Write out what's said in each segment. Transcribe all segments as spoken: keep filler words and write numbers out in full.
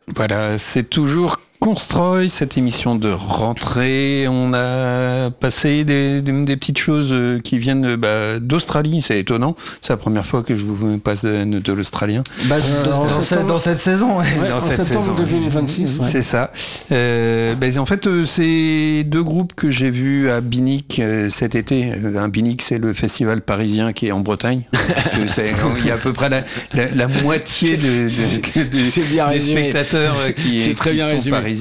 Voilà, c'est toujours Constroy, cette émission de rentrée. On a passé des, des, des petites choses qui viennent bah, d'Australie, c'est étonnant. C'est la première fois que je vous passe de, de l'australien. Bah, euh, dans, dans, cette, dans cette saison, ouais. Ouais, dans en cette septembre saison, deux mille vingt-six. Ouais. C'est ça. Euh, bah, en fait, c'est deux groupes que j'ai vus à Binic euh, cet été. Un Binic, c'est le festival parisien qui est en Bretagne. Il y a à peu près la, la, la moitié de, de, de, de, des spectateurs qui, c'est très qui bien sont résumé. parisiens.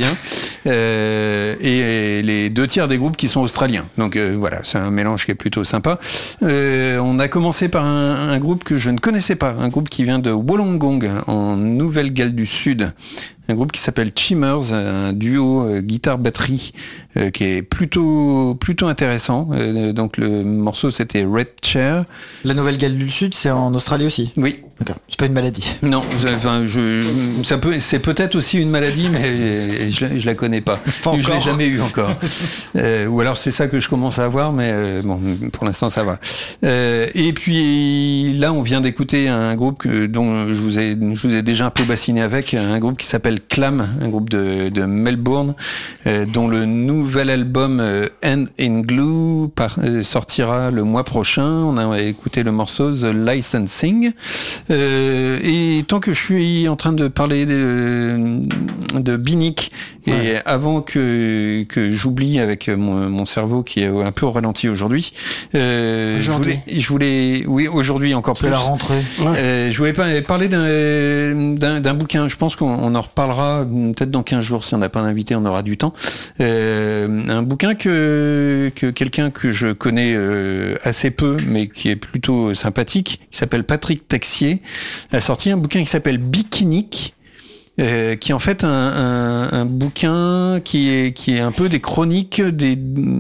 Euh, et les deux tiers des groupes qui sont australiens. Donc euh, voilà, c'est un mélange qui est plutôt sympa. Euh, on a commencé par un, un groupe que je ne connaissais pas, un groupe qui vient de Wollongong, en Nouvelle-Galles du Sud. Un groupe qui s'appelle Chimmers, un duo euh, guitare-batterie euh, qui est plutôt plutôt intéressant. Euh, donc le morceau c'était Red Chair. La Nouvelle-Galles du Sud, c'est en Australie aussi. Oui. D'accord. C'est pas une maladie. Non, enfin, je, ça peut, c'est peut-être aussi une maladie, mais je, je la connais pas. pas je l'ai jamais eu encore. euh, ou alors c'est ça que je commence à avoir, mais euh, bon, pour l'instant ça va. Euh, et puis là, on vient d'écouter un groupe que, dont je vous ai, je vous ai déjà un peu bassiné avec, un groupe qui s'appelle Clam, un groupe de, de Melbourne, euh, dont le nouvel album euh, End in Glue par, euh, sortira le mois prochain. On a écouté le morceau The Licensing. Euh, et tant que je suis en train de parler de, de Binic, ouais. et avant que, que j'oublie avec mon, mon cerveau qui est un peu au ralenti aujourd'hui, euh, aujourd'hui. Je voulais, je voulais, oui, aujourd'hui encore C'est plus. la rentrée. Ouais. Euh, je voulais parler d'un, d'un, d'un bouquin. Je pense qu'on on en reparlera peut-être dans quinze jours. Si on n'a pas d'invité, on aura du temps. Euh, un bouquin que, que quelqu'un que je connais euh, assez peu, mais qui est plutôt sympathique, qui s'appelle Patrick Texier, a sorti un bouquin qui s'appelle Bikinique, euh, qui est en fait un, un, un bouquin qui est, qui est un peu des chroniques des,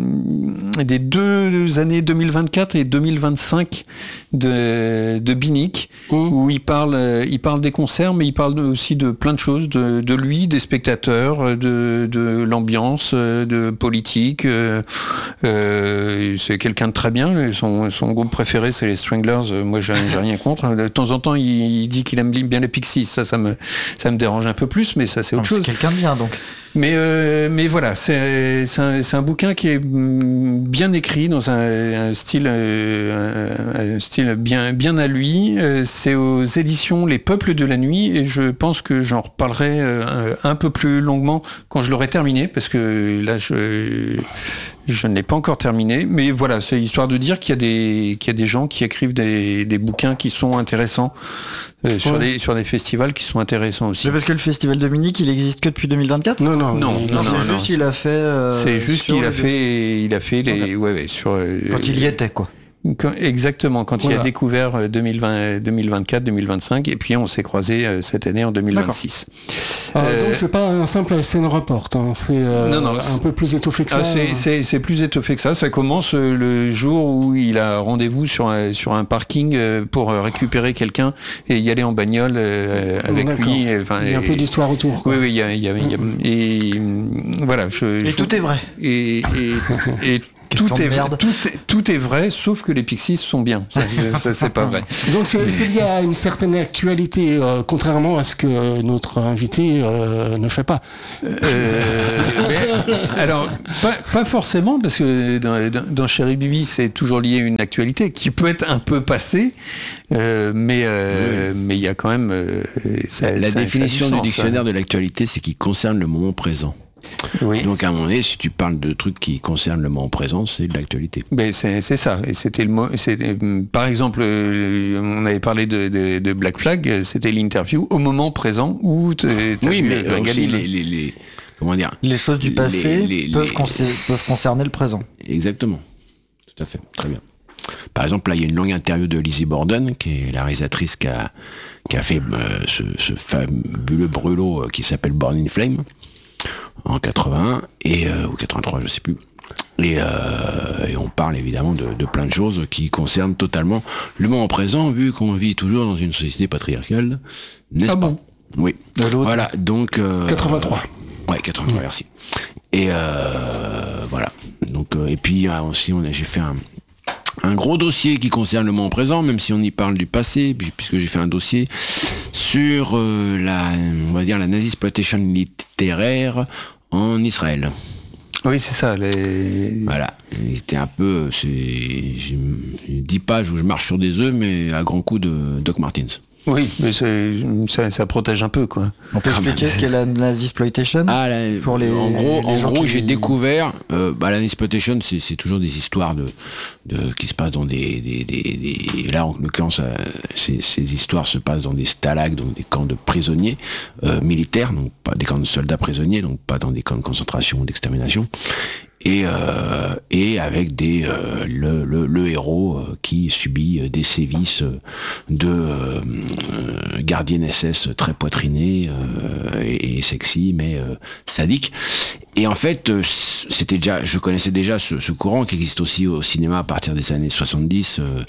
des deux années deux mille vingt-quatre et deux mille vingt-cinq de, de Binic, mmh. où il parle, il parle des concerts, mais il parle aussi de plein de choses, de, de lui, des spectateurs, de, de l'ambiance, de politique. Euh, euh, c'est quelqu'un de très bien. Son, son groupe préféré, c'est les Stranglers. Moi, j'ai, j'ai rien contre. De temps en temps, il, il dit qu'il aime bien les Pixies. Ça, ça me, ça me dérange un peu plus, mais ça, c'est autre non, chose. C'est quelqu'un de bien, donc. Mais, euh, mais voilà, c'est, c'est, un, c'est un bouquin qui est bien écrit dans un, un style, euh, un style bien, bien à lui. C'est aux éditions Les Peuples de la Nuit, et je pense que j'en reparlerai un, un peu plus longuement quand je l'aurai terminé, parce que là, je, je ne l'ai pas encore terminé. Mais voilà, c'est histoire de dire qu'il y a des, qu'il y a des gens qui écrivent des, des bouquins qui sont intéressants. Euh, sur, ouais. des, sur des festivals qui sont intéressants aussi. Mais parce que le festival de Munich, il existe que depuis deux mille vingt-quatre ? Non, non, non, non, non, non c'est non, juste qu'il a fait. Euh, c'est juste qu'il a fait, il a fait les, okay. ouais, ouais, sur. Euh, Quand il y était, quoi. Quand, exactement, quand voilà. il a découvert deux mille vingt, deux mille vingt-quatre, deux mille vingt-cinq, et puis on s'est croisés euh, cette année en deux mille vingt-six. Euh, euh, donc c'est pas un simple scène report, hein. C'est euh, non, non, un c'est, peu plus étoffé que ça. Ah, c'est, c'est, c'est plus étoffé que ça. Ça commence euh, le jour où il a rendez-vous sur un, sur un parking euh, pour euh, récupérer quelqu'un et y aller en bagnole euh, avec D'accord. lui. Enfin, il y a un et, peu d'histoire autour. Quoi. Oui, oui, il y a, il y a, il y a mm-hmm. et voilà. Je, et je, tout est vrai. Et, et, et Tout est, vrai, tout, est, tout est vrai, sauf que les Pixies sont bien. Ça, ça, ça c'est pas vrai. Donc c'est, c'est lié à une certaine actualité, euh, contrairement à ce que notre invité euh, ne fait pas. Euh, mais, alors, pas, pas forcément, parce que dans, dans, dans Chéri Bibi, c'est toujours lié à une actualité qui peut être un peu passée, euh, mais euh, oui. mais il y a quand même... Euh, ça, la ça, définition ça du, sens, du dictionnaire ça. de l'actualité, c'est qu'il concerne le moment présent. Oui. Donc à un moment donné, si tu parles de trucs qui concernent le moment présent, c'est de l'actualité. Ben c'est, c'est ça. Et c'était le mot. C'était, par exemple, euh, on avait parlé de, de, de Black Flag. C'était l'interview au moment présent où. Oui, mais euh, aussi les, les, les comment dire. Les choses du passé les, les, peuvent, les... Concer- peuvent concerner le présent. Exactement. Tout à fait. Très bien. Par exemple, là, il y a une longue interview de Lizzie Borden, qui est la réalisatrice qui a, qui a fait euh, ce, ce fabuleux brûlot euh, qui s'appelle Born in Flame. En quatre-vingt-un et euh, ou quatre-vingt-trois, je sais plus. Et, euh, et on parle évidemment de, de plein de choses qui concernent totalement le moment présent, vu qu'on vit toujours dans une société patriarcale, n'est-ce ah pas bon Oui. Voilà. Donc. Euh, quatre-vingt-trois. Ouais, quatre-vingt-trois. Mmh. Merci. Et euh, voilà. Donc euh, et puis aussi, on a, j'ai fait un un gros dossier qui concerne le moment présent, même si on y parle du passé, puisque j'ai fait un dossier sur euh, la, on va dire la nazi-exploitation littéraire en Israël. Oui, c'est ça. Les... Voilà, c'était un peu, c'est j'ai dix pages où je marche sur des œufs, mais à grands coups de Doc Martens. Oui, mais c'est, ça, ça protège un peu, quoi. On peut Quand expliquer même. ce qu'est la nazi-exploitation Ah, là, pour les, en gros, les en gens gros qui... j'ai découvert, euh, bah, la nazi-exploitation, c'est, c'est toujours des histoires de, de qui se passent dans des, des, des, des là en l'occurrence, euh, ces, ces histoires se passent dans des stalags, donc des camps de prisonniers euh, militaires, donc pas des camps de soldats prisonniers, donc pas dans des camps de concentration ou d'extermination. Et, euh, et avec des euh, le, le, le héros euh, qui subit euh, des sévices euh, de euh, euh, gardienne S S très poitriné euh, et, et sexy mais euh, sadique. Et en fait, euh, c'était déjà, je connaissais déjà ce, ce courant qui existe aussi au cinéma à partir des années soixante-dix euh,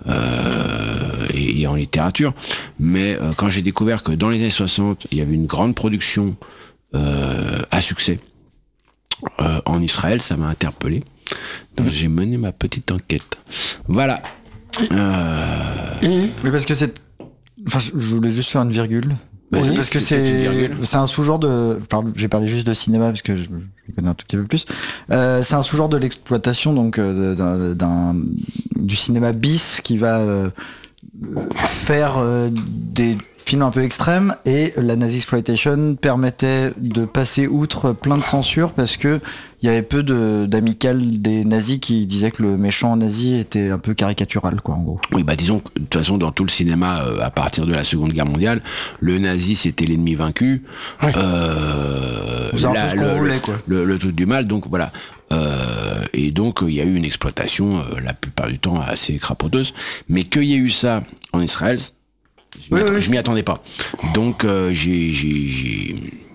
euh, et, et en littérature. Mais euh, quand j'ai découvert que dans les années soixante, il y avait une grande production euh, à succès. Euh, en Israël, ça m'a interpellé. Donc j'ai mené ma petite enquête. Voilà. Euh... Oui, parce que c'est... Enfin, je voulais juste faire une virgule. Oui, c'est parce que c'est, c'est un sous-genre de... Pardon, j'ai parlé juste de cinéma parce que je, je connais un tout petit peu plus. Euh, c'est un sous-genre de l'exploitation, donc euh, d'un, d'un, du cinéma bis qui va euh, faire euh, des film un peu extrême, et la nazi-exploitation permettait de passer outre plein de censures parce que il y avait peu de, d'amicales des nazis qui disaient que le méchant nazi était un peu caricatural, quoi, en gros. Oui, bah disons que de toute façon dans tout le cinéma euh, à partir de la Seconde Guerre mondiale, le nazi c'était l'ennemi vaincu. Oui. Euh, C'est un la, peu ce qu'on le, voulait, quoi. Le, le truc du mal, donc voilà. Euh, et donc il y a eu une exploitation euh, la plupart du temps assez crapoteuse, mais qu'il y ait eu ça en Israël. Je m'y, oui, oui. je m'y attendais pas. Donc euh, j'ai, j'ai, j'ai...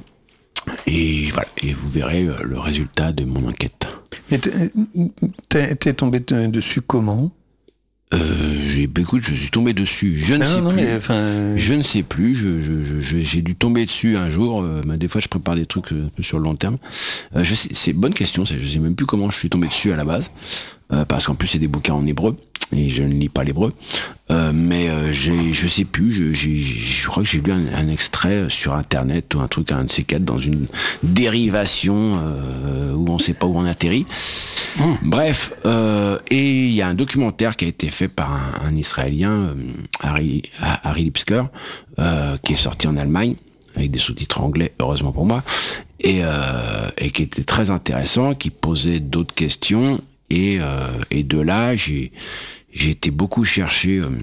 Et voilà, et vous verrez euh, le résultat de mon enquête. Et t'es, t'es, t'es tombé dessus comment ? euh, j'ai, bah, écoute, je suis tombé dessus. Je ne ah, sais non, plus. Mais, enfin... Je ne sais plus. Je, je, je, je, j'ai dû tomber dessus un jour. Euh, bah, des fois, je prépare des trucs euh, un peu sur le long terme. Euh, je sais, c'est bonne question. C'est, je sais même plus comment je suis tombé dessus à la base, euh, parce qu'en plus c'est des bouquins en hébreu. Et je ne lis pas l'hébreu, euh, mais euh, j'ai, je sais plus, je, j'ai, je crois que j'ai lu un, un extrait sur internet ou un truc, un de ces quatre, dans une dérivation euh, où on sait pas où on atterrit. Mmh. Bref, euh, et il y a un documentaire qui a été fait par un, un Israélien, euh, Harry, Harry Lipsker, euh, qui est sorti en Allemagne, avec des sous-titres anglais, heureusement pour moi, et, euh, et qui était très intéressant, qui posait d'autres questions, et, euh, et de là, j'ai... J'ai été beaucoup chercher euh,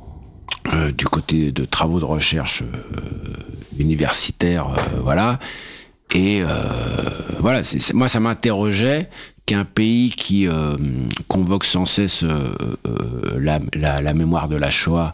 euh, du côté de travaux de recherche euh, universitaires, euh, voilà. Et euh, voilà, c'est, c'est, moi ça m'interrogeait qu'un pays qui euh, convoque sans cesse euh, euh, la, la, la mémoire de la Shoah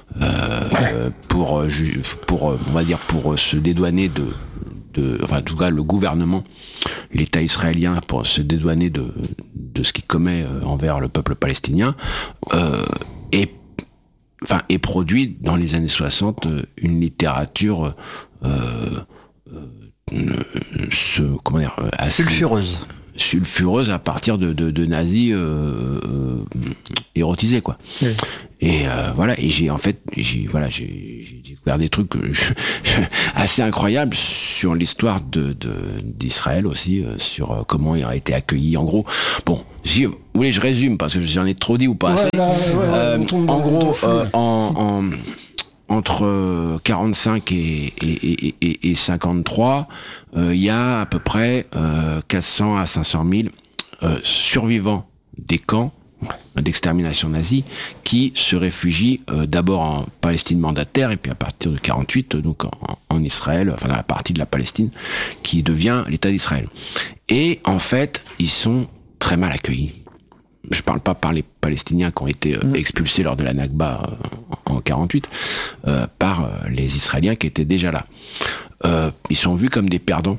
euh, pour, pour, on va dire, pour se dédouaner de, de, enfin en tout cas le gouvernement, l'État israélien, pour se dédouaner de, de ce qu'il commet envers le peuple palestinien, euh, et, enfin, et produit dans les années soixante une littérature euh, euh, ce, comment dire, assez sulfureuse. sulfureuse à partir de, de, de nazis euh, euh, érotisés, quoi. Oui. Et euh, voilà, et j'ai en fait j'ai voilà j'ai, j'ai découvert des trucs je, assez incroyables sur l'histoire de, de d'Israël aussi, euh, sur euh, comment il a été accueilli. En gros, bon, si vous voulez je résume parce que j'en ai trop dit ou pas assez. Ouais, là, ouais, euh, ouais, en gros, euh, en, en entre quarante-cinq et, et, et, et, et cinquante-trois, il euh, y a à peu près euh, quatre cents à cinq cent mille euh, survivants des camps d'extermination nazie qui se réfugient euh, d'abord en Palestine mandataire et puis à partir de quarante-huit donc en, en Israël, enfin dans la partie de la Palestine qui devient l'État d'Israël. Et en fait, ils sont très mal accueillis. Je parle pas par les Palestiniens qui ont été euh, expulsés lors de la Nakba euh, en quarante-huit, euh, par euh, les Israéliens qui étaient déjà là. Euh, ils sont vus comme des perdants,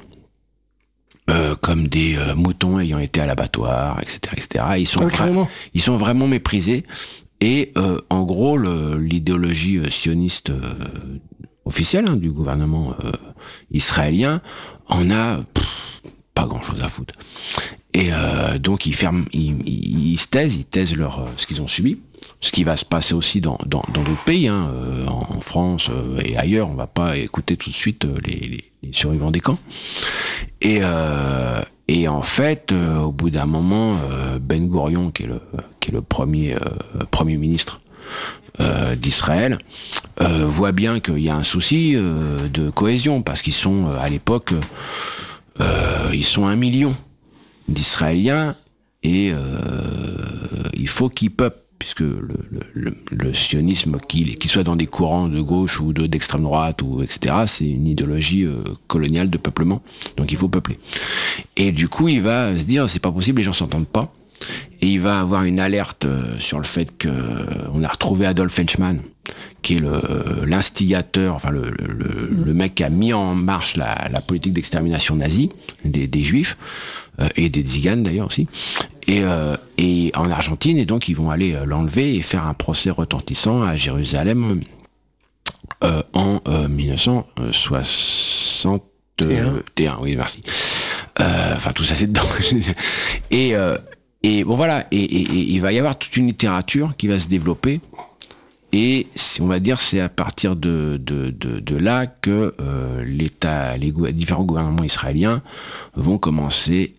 euh, comme des euh, moutons ayant été à l'abattoir, et cetera, et cetera. Ils sont, ah, vra- ils sont vraiment méprisés. Et euh, en gros, le, l'idéologie euh, sioniste euh, officielle hein, du gouvernement euh, israélien en a pff, pas grand-chose à foutre. Et euh, donc ils ferment, ils, ils, ils se taisent, ils taisent leur, euh, ce qu'ils ont subi. Ce qui va se passer aussi dans dans, dans d'autres pays, hein, euh, en France euh, et ailleurs. On va pas écouter tout de suite euh, les, les, les survivants des camps. Et euh, et en fait, euh, au bout d'un moment, euh, Ben Gourion, qui est le qui est le premier euh, premier ministre euh, d'Israël, euh, voit bien qu'il y a un souci euh, de cohésion parce qu'ils sont euh, à l'époque, euh, ils sont un million d'Israéliens et euh, il faut qu'ils peuplent. Puisque le, le, le, le sionisme, qu'il qu'il soit dans des courants de gauche ou de, d'extrême droite, ou et cetera, c'est une idéologie euh, coloniale de peuplement, donc il faut peupler. Et du coup, il va se dire, c'est pas possible, les gens s'entendent pas, et il va avoir une alerte euh, sur le fait que euh, on a retrouvé Adolf Eichmann, qui est le, l'instigateur, enfin le, le, le mec qui a mis en marche la, la politique d'extermination nazie des, des juifs, euh, et des tziganes d'ailleurs aussi, et, euh, et en Argentine, et donc ils vont aller l'enlever et faire un procès retentissant à Jérusalem euh, en euh, mille neuf cent soixante et un. Oui, merci. Euh, enfin, tout ça c'est dedans. et, euh, et bon voilà, et, et, et il va y avoir toute une littérature qui va se développer. Et on va dire c'est à partir de, de, de, de là que euh, l'État, les gou- différents gouvernements israéliens vont commencer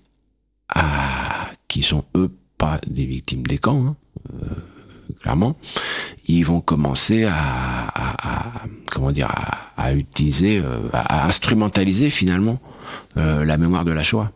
à, qui sont eux pas des victimes des camps, hein, euh, clairement, ils vont commencer à, à, à comment dire, à, à utiliser, euh, à, à instrumentaliser finalement euh, la mémoire de la Shoah.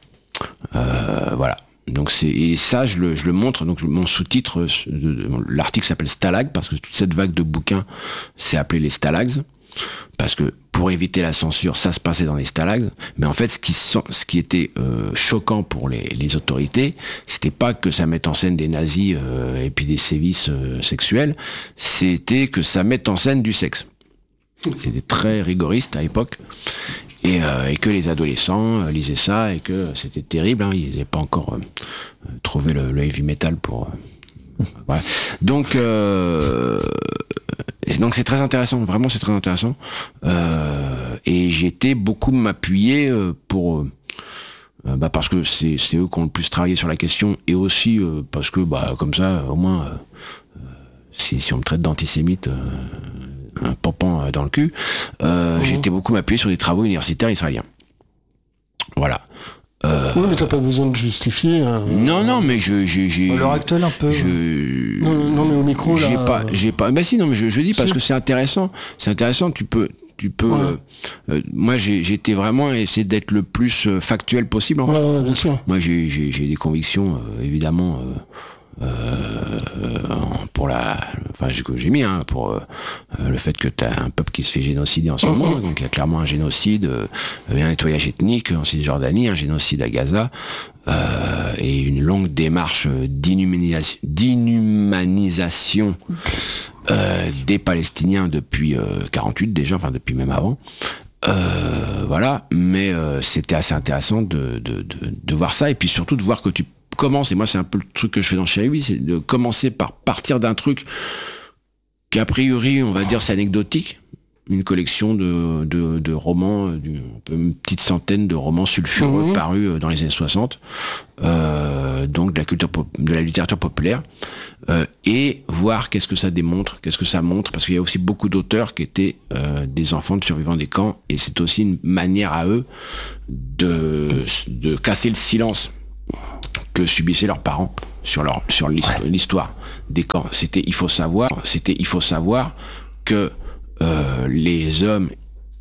Euh, voilà. Donc c'est, et ça je le, je le montre, donc mon sous-titre, l'article s'appelle Stalag, parce que toute cette vague de bouquins s'est appelée les Stalags, parce que pour éviter la censure, ça se passait dans les Stalags, mais en fait ce qui, ce qui était euh, choquant pour les, les autorités, c'était pas que ça mette en scène des nazis euh, et puis des sévices euh, sexuels, c'était que ça mette en scène du sexe. C'était très rigoriste à l'époque. Et, euh, et que les adolescents euh, lisaient ça et que c'était terrible, hein, ils n'avaient pas encore euh, trouvé le, le heavy metal pour... Euh, ouais. Donc, euh, donc c'est très intéressant, vraiment c'est très intéressant. Euh, et j'ai été beaucoup m'appuyer euh, pour... Euh, bah parce que c'est, c'est eux qui ont le plus travaillé sur la question, et aussi euh, parce que bah, comme ça, au moins, euh, si, si on me traite d'antisémite... Euh, un pompon dans le cul, euh, mmh. j'ai été beaucoup appuyé sur des travaux universitaires israéliens. Voilà. Euh, oui, mais t'as pas besoin de justifier. Hein, non, non, mais je, j'ai, j'ai. À l'heure actuelle, un peu. Je, non, non, mais au micro, j'ai là. Pas, j'ai pas. Bah si, non, mais je, je dis parce si. que c'est intéressant. C'est intéressant. Tu peux, tu peux. Ouais. Euh, euh, moi, j'ai, j'ai été vraiment à essayer d'être le plus euh, factuel possible. En ouais, fait. ouais, bien sûr. Moi, j'ai, j'ai, j'ai des convictions, euh, évidemment. Euh, Euh, pour la, enfin que j'ai mis hein, pour euh, le fait que tu as un peuple qui se fait génocider en ce moment, mmh. donc il y a clairement un génocide, euh, un nettoyage ethnique en Cisjordanie, un génocide à Gaza, euh, et une longue démarche d'inhumanisation, d'inhumanisation euh, des Palestiniens depuis euh, quarante-huit déjà, enfin depuis même avant. Euh, voilà, mais euh, c'était assez intéressant de, de, de, de voir ça, et puis surtout de voir que tu commences, et moi c'est un peu le truc que je fais dans Chéri, c'est de commencer par partir d'un truc qu'a priori on va dire c'est anecdotique, une collection de, de, de romans, une petite centaine de romans sulfureux mmh. parus dans les années soixante, euh, donc de la culture pop, de la littérature populaire, euh, et voir qu'est-ce que ça démontre, qu'est-ce que ça montre, parce qu'il y a aussi beaucoup d'auteurs qui étaient euh, des enfants de survivants des camps, et c'est aussi une manière à eux de, de casser le silence que subissaient leurs parents sur leur sur l'histoire, ouais. l'histoire des camps. C'était il faut savoir, c'était il faut savoir que euh, les hommes